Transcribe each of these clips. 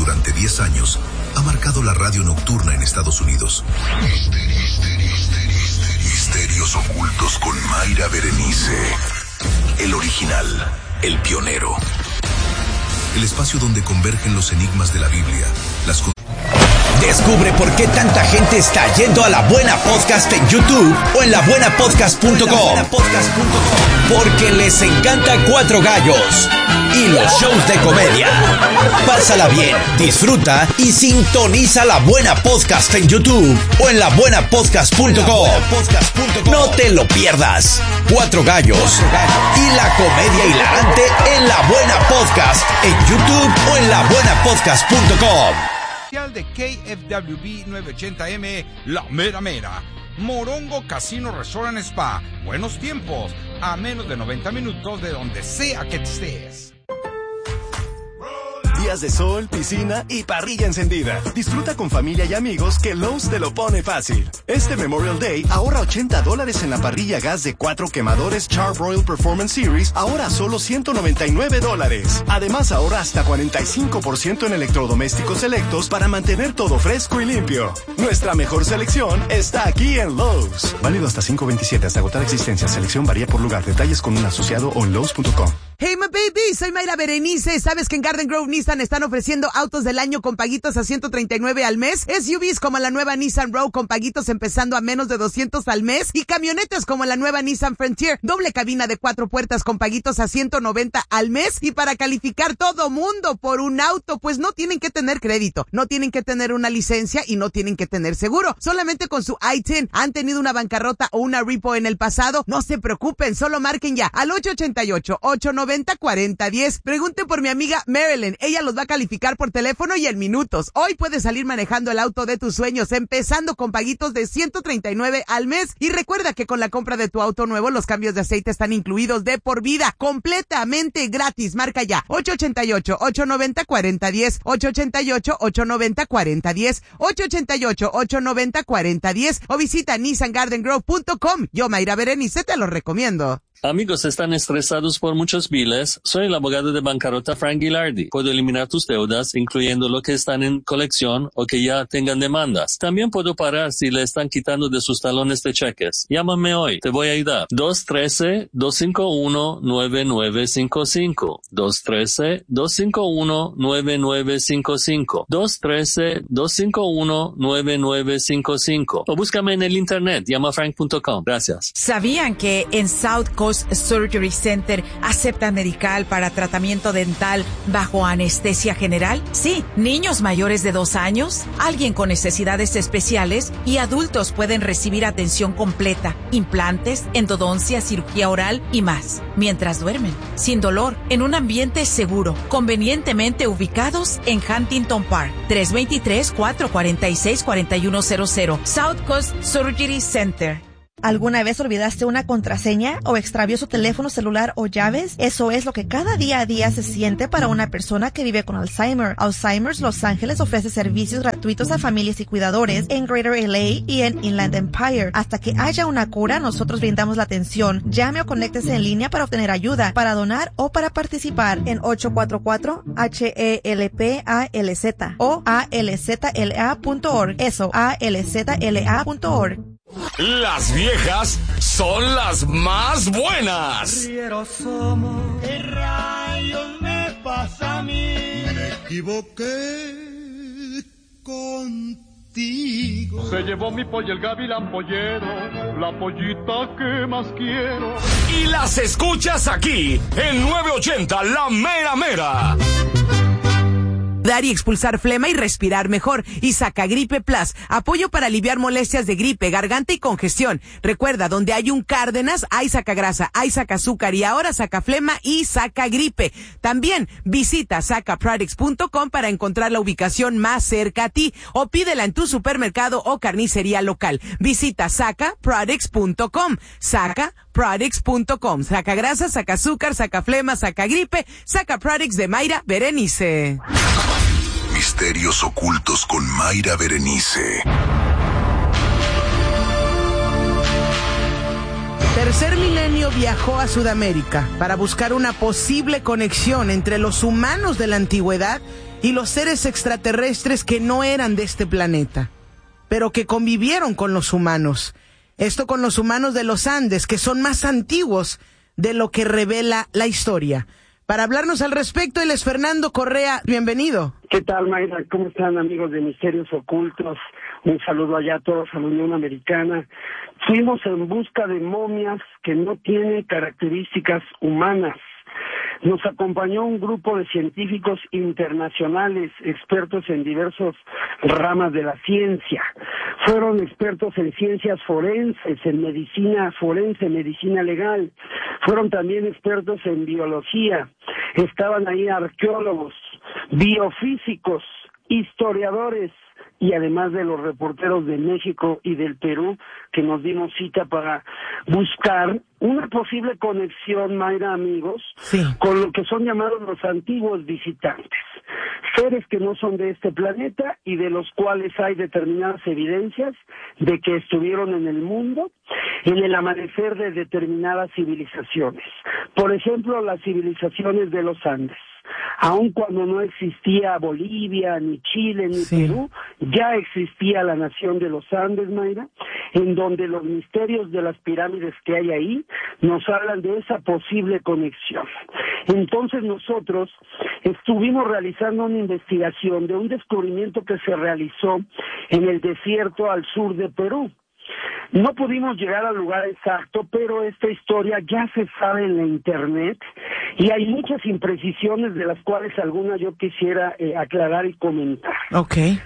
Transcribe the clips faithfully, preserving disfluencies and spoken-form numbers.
durante diez años ha marcado la radio nocturna en Estados Unidos. Misterios, misterios, misterios ocultos con Mayra Berenice. El original, el pionero. El espacio donde convergen los enigmas de la Biblia, las Descubre por qué tanta gente está yendo a La Buena Podcast en YouTube o en la buena podcast punto com. Porque les encanta Cuatro Gallos y los shows de comedia. Pásala bien, disfruta y sintoniza La Buena Podcast en YouTube o en la buena podcast punto com. No te lo pierdas. Cuatro Gallos y la comedia hilarante en La Buena Podcast en YouTube o en la buena podcast punto com. De K F W B novecientos ochenta M, La Mera Mera. Morongo Casino Resort and Spa. Buenos tiempos, a menos de noventa minutos de donde sea que estés. Días de sol, piscina y parrilla encendida. Disfruta con familia y amigos que Lowe's te lo pone fácil. Este Memorial Day ahorra ochenta dólares en la parrilla gas de cuatro quemadores Char-Broil Performance Series, ahora solo ciento noventa y nueve dólares. Además ahorra hasta cuarenta y cinco por ciento en electrodomésticos selectos para mantener todo fresco y limpio. Nuestra mejor selección está aquí en Lowe's. Válido hasta cinco veintisiete, hasta agotar existencia. Selección varía por lugar. Detalles con un asociado o en Lowe's punto com. Hey, my baby, soy Mayra Berenice. ¿Sabes que en Garden Grove Nissan están ofreciendo autos del año con paguitos a ciento treinta y nueve al mes? S U Vs como la nueva Nissan Rogue con paguitos empezando a menos de doscientos al mes. Y camionetas como la nueva Nissan Frontier, doble cabina de cuatro puertas con paguitos a ciento noventa al mes. Y para calificar todo mundo por un auto, pues no tienen que tener crédito, no tienen que tener una licencia y no tienen que tener seguro. Solamente con su I diez han tenido una bancarrota o una repo en el pasado. No se preocupen, solo marquen ya al ocho ocho ocho, ocho nueve cero, cuatro cero uno cero. Pregunten por mi amiga Marilyn. Ella los va a calificar por teléfono y en minutos. Hoy puedes salir manejando el auto de tus sueños, empezando con paguitos de ciento treinta y nueve al mes. Y recuerda que con la compra de tu auto nuevo, los cambios de aceite están incluidos de por vida, completamente gratis. Marca ya ocho ocho ocho, ocho nueve cero, cuatro cero uno cero, ocho ocho ocho, ocho nueve cero, cuatro cero uno cero, ocho ocho ocho, ocho nueve cero, cuatro cero uno cero o visita nissan garden grove punto com. Yo, Mayra Berenice, te lo recomiendo. Amigos, ¿están estresados por muchos biles? Soy el abogado de bancarrota Frank Gilardi. Puedo eliminar tus deudas, incluyendo lo que están en colección o que ya tengan demandas. También puedo parar si le están quitando de sus talones de cheques. Llámame hoy, te voy a ayudar. dos uno tres, dos cinco uno, nueve nueve cinco cinco. dos uno tres, dos cinco uno, nueve nueve cinco cinco. dos uno tres, dos cinco uno, nueve nueve cinco cinco. O búscame en el internet, llama frank punto com. Gracias. ¿Sabían que en South Coast Surgery Center aceptan medical para tratamiento dental bajo anestesia general? Sí, niños mayores de dos años, alguien con necesidades especiales y adultos pueden recibir atención completa, implantes, endodoncia, cirugía oral y más, mientras duermen, sin dolor, en un ambiente seguro, convenientemente ubicados en Huntington Park, tres dos tres, cuatro cuatro seis, cuatro uno cero cero, South Coast Surgery Center. ¿Alguna vez olvidaste una contraseña o extravió su teléfono celular o llaves? Eso es lo que cada día a día se siente para una persona que vive con Alzheimer. Alzheimer's Los Ángeles ofrece servicios gratuitos a familias y cuidadores en Greater L A y en Inland Empire. Hasta que haya una cura, nosotros brindamos la atención. Llame o conéctese en línea para obtener ayuda, para donar o para participar en ocho cuatro cuatro H E L P A L Z o A L Z L A punto org. Eso, A L Z L A punto org. Las viejas son las más buenas. Somos, ¿qué rayos me pasa a mí? Me equivoqué contigo. Se llevó mi pollo el gavilán pollero, la pollita que más quiero. Y las escuchas aquí, en nueve ochenta La Mera Mera. Dar y expulsar flema y respirar mejor. Y Sacagripe Plus, apoyo para aliviar molestias de gripe, garganta y congestión. Recuerda, donde hay un Cárdenas, hay sacagrasa, hay sacazúcar y ahora sacaflema y Sacagripe. También visita saca products punto com para encontrar la ubicación más cerca a ti o pídela en tu supermercado o carnicería local. Visita saca products punto com. Saca products punto com. Saca grasa, saca azúcar, saca flema, saca gripe, saca products de Mayra Berenice. Misterios ocultos con Mayra Berenice. Tercer Milenio viajó a Sudamérica para buscar una posible conexión entre los humanos de la antigüedad y los seres extraterrestres que no eran de este planeta, pero que convivieron con los humanos. Esto con los humanos de los Andes, que son más antiguos de lo que revela la historia. Para hablarnos al respecto, él es Fernando Correa. Bienvenido. ¿Qué tal, Mayra? ¿Cómo están, amigos de Misterios Ocultos? Un saludo allá a todos, a la Unión Americana. Fuimos en busca de momias que no tienen características humanas. Nos acompañó un grupo de científicos internacionales, expertos en diversas ramas de la ciencia. Fueron expertos en ciencias forenses, en medicina forense, medicina legal. Fueron también expertos en biología. Estaban ahí arqueólogos, biofísicos, historiadores, y además de los reporteros de México y del Perú, que nos dimos cita para buscar una posible conexión, Mayra, amigos, sí, con lo que son llamados los antiguos visitantes, seres que no son de este planeta y de los cuales hay determinadas evidencias de que estuvieron en el mundo en el amanecer de determinadas civilizaciones. Por ejemplo, las civilizaciones de los Andes. Aun cuando no existía Bolivia, ni Chile, ni sí. Perú, ya existía la nación de los Andes, Mayra, en donde los misterios de las pirámides que hay ahí nos hablan de esa posible conexión. Entonces nosotros estuvimos realizando una investigación de un descubrimiento que se realizó en el desierto al sur de Perú. No pudimos llegar al lugar exacto, pero esta historia ya se sabe en la internet y hay muchas imprecisiones de las cuales algunas yo quisiera eh, aclarar y comentar. Okay.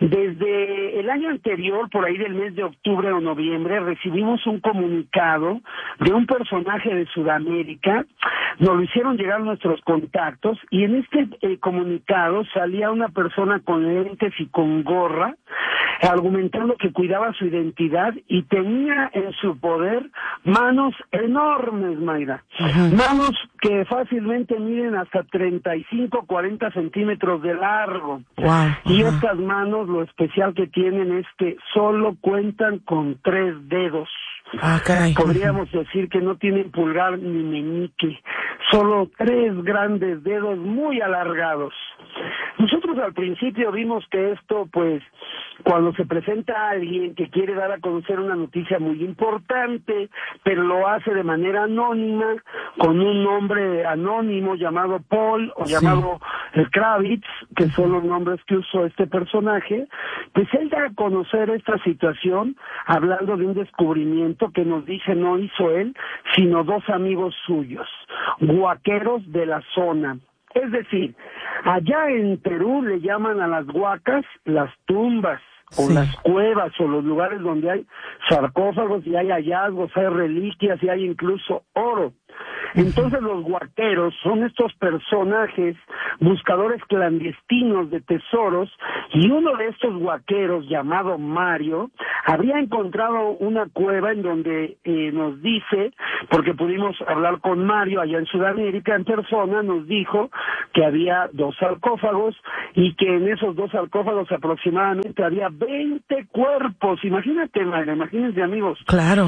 Desde el año anterior, por ahí del mes de octubre o noviembre, recibimos un comunicado de un personaje de Sudamérica. Nos lo hicieron llegar nuestros contactos y en este eh, comunicado salía una persona con lentes y con gorra, argumentando que cuidaba su identidad y tenía en su poder manos enormes, Mayra. Uh-huh. Manos que fácilmente miden hasta treinta y cinco, cuarenta centímetros de largo. Wow. Uh-huh. Y estas manos, lo especial que tienen es que solo cuentan con tres dedos. Ah, caray. Podríamos decir que no tienen pulgar ni meñique, solo tres grandes dedos muy alargados. Nosotros al principio vimos que esto, pues, cuando se presenta a alguien que quiere dar a conocer una noticia muy importante, pero lo hace de manera anónima, con un nombre anónimo llamado Paul o sí. llamado Kravitz, que son los nombres que usó este personaje, pues él da a conocer esta situación hablando de un descubrimiento que nos dice no hizo él, sino dos amigos suyos, huaqueros de la zona. Es decir, allá en Perú le llaman a las huacas las tumbas, o sí. las cuevas, o los lugares donde hay sarcófagos y hay hallazgos, hay reliquias y hay incluso oro. Entonces los huaqueros son estos personajes buscadores clandestinos de tesoros, y uno de estos huaqueros, llamado Mario, había encontrado una cueva en donde eh, nos dice, porque pudimos hablar con Mario allá en Sudamérica en persona, nos dijo que había dos sarcófagos y que en esos dos sarcófagos aproximadamente había veinte cuerpos. Imagínate, Mario, imagínense, amigos. Claro.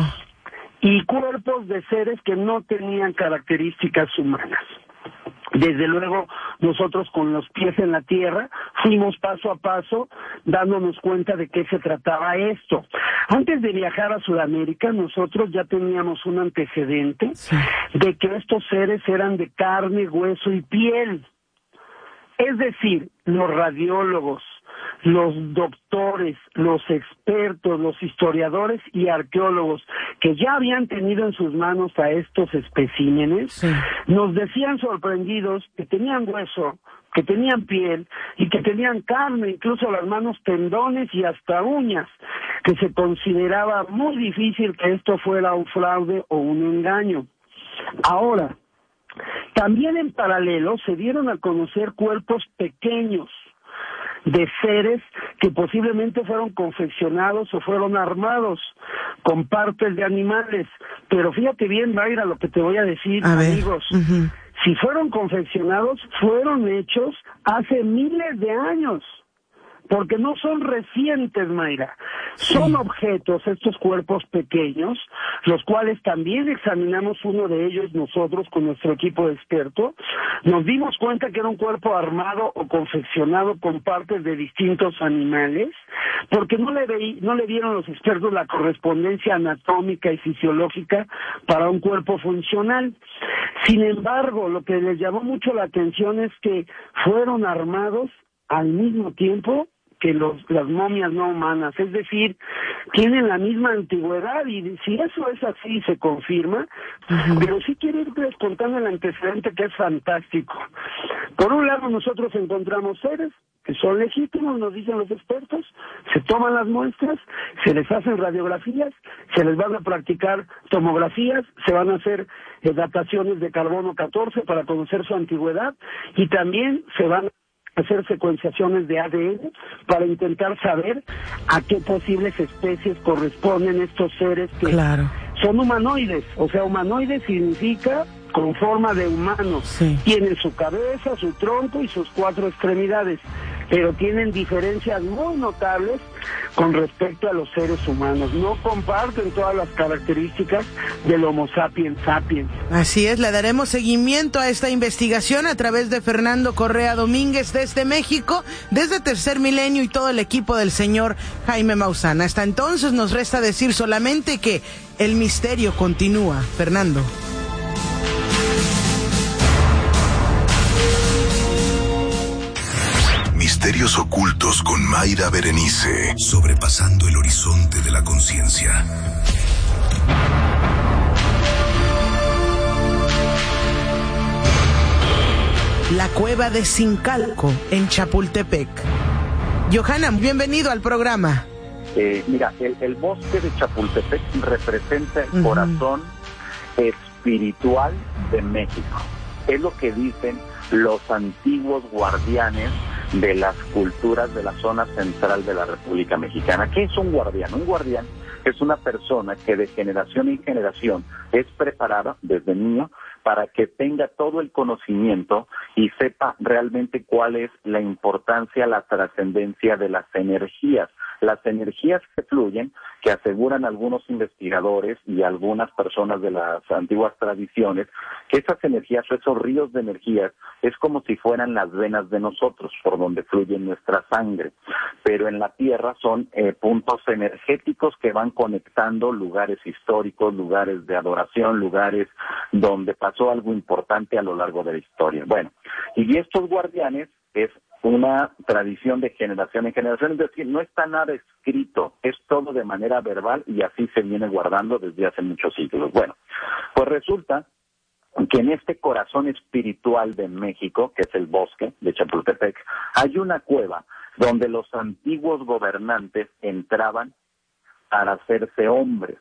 Y cuerpos de seres que no tenían características humanas. Desde luego, nosotros con los pies en la tierra fuimos paso a paso dándonos cuenta de qué se trataba esto. Antes de viajar a Sudamérica, nosotros ya teníamos un antecedente sí. de que estos seres eran de carne, hueso y piel. Es decir, los radiólogos, los doctores, los expertos, los historiadores y arqueólogos que ya habían tenido en sus manos a estos especímenes, sí. nos decían sorprendidos que tenían hueso, que tenían piel y que tenían carne, incluso las manos tendones y hasta uñas, que se consideraba muy difícil que esto fuera un fraude o un engaño. Ahora, también en paralelo se dieron a conocer cuerpos pequeños de seres que posiblemente fueron confeccionados o fueron armados con partes de animales. Pero fíjate bien, Mayra, lo que te voy a decir, a amigos. Uh-huh. Si fueron confeccionados, fueron hechos hace miles de años. porque no son recientes, Mayra. Son objetos, estos cuerpos pequeños, los cuales también examinamos uno de ellos nosotros con nuestro equipo de expertos. Nos dimos cuenta que era un cuerpo armado o confeccionado con partes de distintos animales, porque no le, ve, no le dieron los expertos la correspondencia anatómica y fisiológica para un cuerpo funcional. Sin embargo, lo que les llamó mucho la atención es que fueron armados al mismo tiempo que los, las momias no humanas, es decir, tienen la misma antigüedad, y si eso es así se confirma, uh-huh. Pero sí quiero irles contando el antecedente que es fantástico. Por un lado, nosotros encontramos seres que son legítimos, nos dicen los expertos, se toman las muestras, se les hacen radiografías, se les van a practicar tomografías, se van a hacer eh, dataciones de carbono catorce para conocer su antigüedad, y también se van a hacer secuenciaciones de A D N para intentar saber a qué posibles especies corresponden estos seres que claro. son humanoides. O sea, humanoides significa con forma de humano. Sí. Tienen su cabeza, su tronco y sus cuatro extremidades, pero tienen diferencias muy notables con respecto a los seres humanos. No comparten todas las características del Homo sapiens sapiens. Así es, le daremos seguimiento a esta investigación a través de Fernando Correa Domínguez desde México, desde Tercer Milenio y todo el equipo del señor Jaime Maussan. Hasta entonces nos resta decir solamente que el misterio continúa. Fernando. Misterios ocultos con Mayra Berenice, sobrepasando el horizonte de la conciencia. La cueva de Zincalco, en Chapultepec. Johanna, bienvenido al programa. Eh, mira, el, el bosque de Chapultepec representa el uh-huh. corazón espiritual de México. Es lo que dicen los antiguos guardianes de las culturas de la zona central de la República Mexicana. ¿Qué es un guardián? Un guardián es una persona que de generación en generación es preparada desde niño para que tenga todo el conocimiento y sepa realmente cuál es la importancia, la trascendencia de las energías. Las energías que fluyen, que aseguran algunos investigadores y algunas personas de las antiguas tradiciones, que esas energías, esos ríos de energías, es como si fueran las venas de nosotros, por donde fluye nuestra sangre. Pero en la Tierra son eh, puntos energéticos que van conectando lugares históricos, lugares de adoración, lugares donde pasó algo importante a lo largo de la historia. Bueno, y estos guardianes es una tradición de generación en generación, es decir, no está nada escrito, es todo de manera verbal y así se viene guardando desde hace muchos siglos. Bueno, pues resulta que en este corazón espiritual de México, que es el bosque de Chapultepec, hay una cueva donde los antiguos gobernantes entraban para hacerse hombres,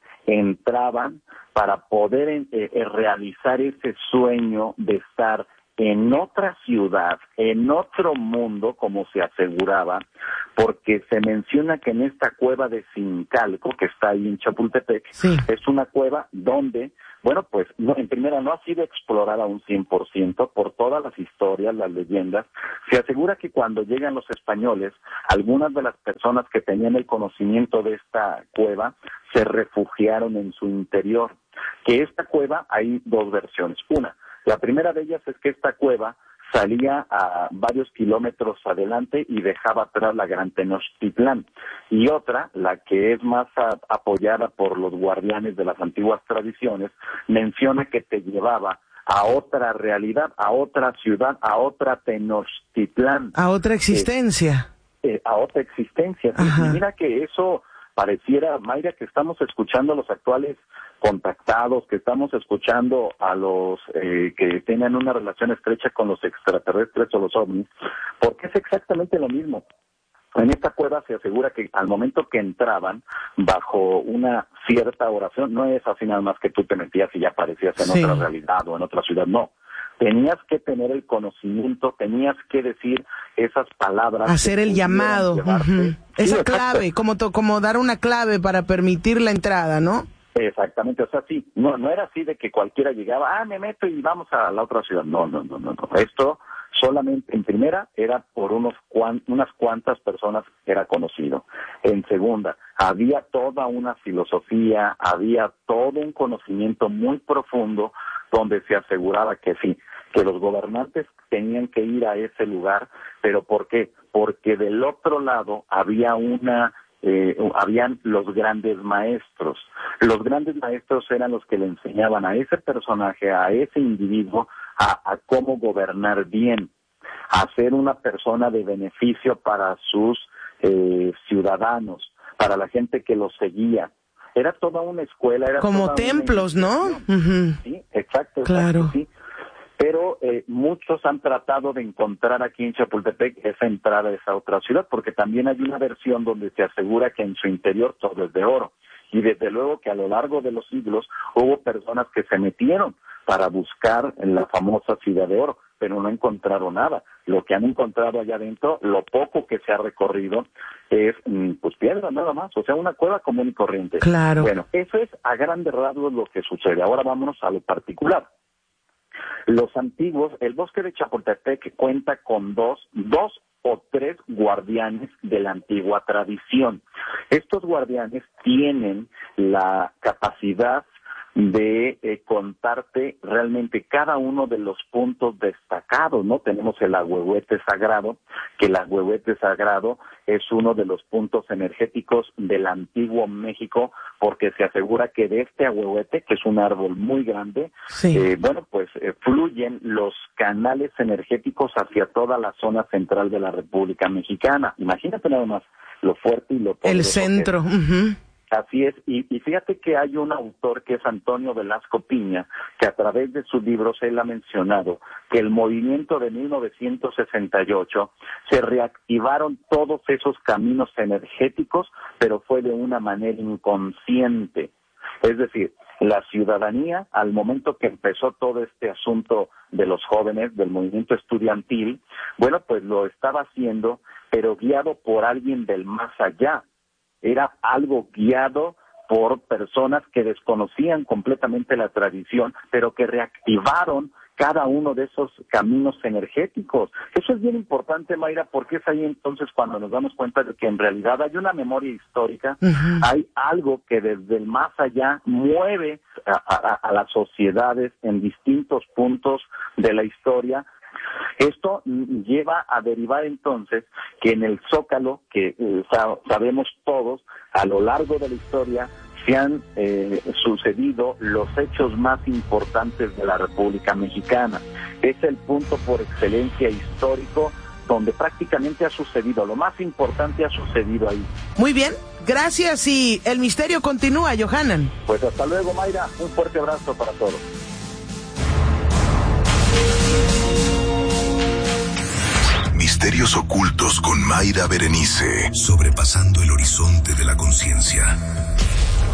entraban para poder eh, eh, realizar ese sueño de estar en otra ciudad, en otro mundo, como se aseguraba, porque se menciona que en esta cueva de Zincalco, que está ahí en Chapultepec, sí. es una cueva donde, bueno, pues no, en primera no ha sido explorada un cien por ciento por todas las historias, las leyendas. Se asegura que cuando llegan los españoles, algunas de las personas que tenían el conocimiento de esta cueva se refugiaron en su interior. Que esta cueva, hay dos versiones. Una, la primera de ellas es que esta cueva salía a varios kilómetros adelante y dejaba atrás la Gran Tenochtitlán. Y otra, la que es más a, apoyada por los guardianes de las antiguas tradiciones, menciona que te llevaba a otra realidad, a otra ciudad, a otra Tenochtitlán. A otra existencia. Eh, eh, a otra existencia. Y mira que eso pareciera, Mayra, que estamos escuchando a los actuales contactados, que estamos escuchando a los eh, que tienen una relación estrecha con los extraterrestres o los ovnis, porque es exactamente lo mismo. En esta cueva se asegura que al momento que entraban bajo una cierta oración, no es así nada más que tú te metías y ya aparecías en sí. otra realidad o en otra ciudad, no. Tenías que tener el conocimiento, tenías que decir esas palabras. Hacer el llamado. Uh-huh. Esa sí, clave, como, to, como dar una clave para permitir la entrada, ¿no? Exactamente, o sea, sí, no, no era así de que cualquiera llegaba, ah, me meto y vamos a la otra ciudad. No, no, no, no, no. Esto Solamente, en primera, era por unos cuan, unas cuantas personas que era conocido. En segunda, había toda una filosofía, había todo un conocimiento muy profundo donde se aseguraba que sí, que los gobernantes tenían que ir a ese lugar, pero ¿por qué? Porque del otro lado había una... Eh, habían los grandes maestros. Los grandes maestros eran los que le enseñaban a ese personaje, a ese individuo, a, a cómo gobernar bien, a ser una persona de beneficio para sus eh, ciudadanos, para la gente que los seguía. Era toda una escuela. Era como toda templos, una... ¿no? Uh-huh. Sí, exacto. exacto claro. Sí. Pero eh, muchos han tratado de encontrar aquí en Chapultepec esa entrada a esa otra ciudad, porque también hay una versión donde se asegura que en su interior todo es de oro. Y desde luego que a lo largo de los siglos hubo personas que se metieron para buscar en la famosa Ciudad de Oro, pero no encontraron nada. Lo que han encontrado allá adentro, lo poco que se ha recorrido, es pues piedra nada más, o sea, una cueva común y corriente. Claro. Bueno, eso es a grandes rasgos lo que sucede. Ahora vámonos a lo particular. Los antiguos, el bosque de Chapultepec cuenta con dos, dos o tres guardianes de la antigua tradición. Estos guardianes tienen la capacidad de eh, contarte realmente cada uno de los puntos destacados, ¿no? Tenemos el ahuehuete sagrado, que el ahuehuete sagrado es uno de los puntos energéticos del antiguo México, porque se asegura que de este ahuehuete, que es un árbol muy grande, sí. eh, bueno, pues eh, fluyen los canales energéticos hacia toda la zona central de la República Mexicana. Imagínate nada más lo fuerte y lo poderoso. El centro. Uh-huh. Así es, y, y fíjate que hay un autor que es Antonio Velasco Piña, que a través de sus libros él ha mencionado que el movimiento de mil novecientos sesenta y ocho se reactivaron todos esos caminos energéticos, pero fue de una manera inconsciente. Es decir, la ciudadanía, al momento que empezó todo este asunto de los jóvenes, del movimiento estudiantil, bueno, pues lo estaba haciendo, pero guiado por alguien del más allá. Era algo guiado por personas que desconocían completamente la tradición, pero que reactivaron cada uno de esos caminos energéticos. Eso es bien importante, Mayra, porque es ahí entonces cuando nos damos cuenta de que en realidad hay una memoria histórica, uh-huh. hay algo que desde el más allá mueve a, a, a las sociedades en distintos puntos de la historia. Esto lleva a derivar entonces que en el Zócalo, que eh, sabemos todos, a lo largo de la historia se han eh, sucedido los hechos más importantes de la República Mexicana. Es el punto por excelencia histórico donde prácticamente ha sucedido, lo más importante ha sucedido ahí. Muy bien, gracias y el misterio continúa, Johanan. Pues hasta luego, Mayra, un fuerte abrazo para todos. Misterios ocultos con Mayra Berenice, sobrepasando el horizonte de la conciencia.